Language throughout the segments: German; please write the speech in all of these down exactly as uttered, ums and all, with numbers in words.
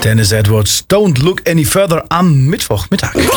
Dennis Edwards, Don't Look Any Further am Mittwochmittag. Die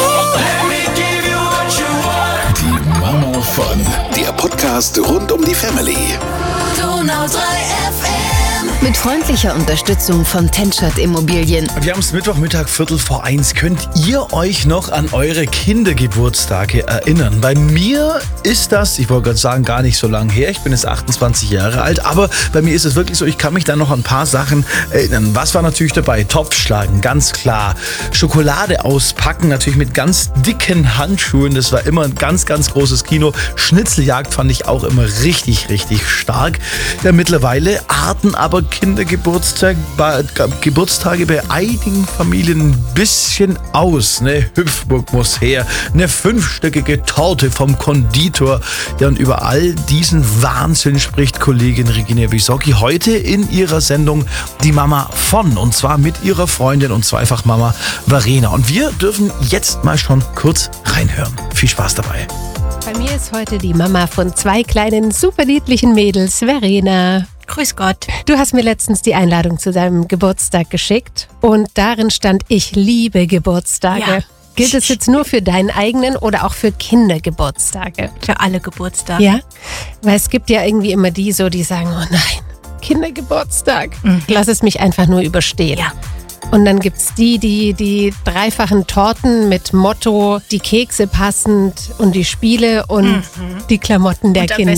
Mama von, der Podcast rund um die Family. Donau drei F M. Mit freundlicher Unterstützung von Tenschert Immobilien. Wir haben es Mittwochmittag, Viertel vor eins. Könnt ihr euch noch an eure Kindergeburtstage erinnern? Bei mir ist das, ich wollte gerade sagen, gar nicht so lange her. Ich bin jetzt achtundzwanzig Jahre alt, aber bei mir ist es wirklich so, ich kann mich da noch an ein paar Sachen erinnern. Was war natürlich dabei? Topfschlagen, ganz klar. Schokolade auspacken, natürlich mit ganz dicken Handschuhen. Das war immer ein ganz, ganz großes Kino. Schnitzeljagd fand ich auch immer richtig, richtig stark. Ja, mittlerweile arten aber Kindergeburtstage bei, Geburtstage bei einigen Familien ein bisschen aus. Eine Hüpfburg muss her, eine fünfstöckige Torte vom Konditor. Ja, und über all diesen Wahnsinn spricht Kollegin Regina Wisocki heute in ihrer Sendung Die Mama von. Und zwar mit ihrer Freundin und Zweifachmama Verena. Und wir dürfen jetzt mal schon kurz reinhören. Viel Spaß dabei. Bei mir ist heute die Mama von zwei kleinen, super niedlichen Mädels, Verena. Grüß Gott. Du hast mir letztens die Einladung zu deinem Geburtstag geschickt und darin stand, ich liebe Geburtstage. Ja. Gilt es jetzt nur für deinen eigenen oder auch für Kindergeburtstage? Für alle Geburtstage. Ja? Weil es gibt ja irgendwie immer die so, die sagen, oh nein, Kindergeburtstag. Mhm. Lass es mich einfach nur überstehen. Ja. Und dann gibt's die, die die dreifachen Torten mit Motto, die Kekse passend und die Spiele und Mhm. die Klamotten der Und am Kinder.